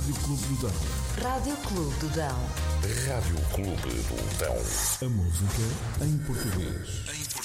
Rádio Clube do Dão. Rádio Clube do Dão. Rádio Clube do Dão. A música em português.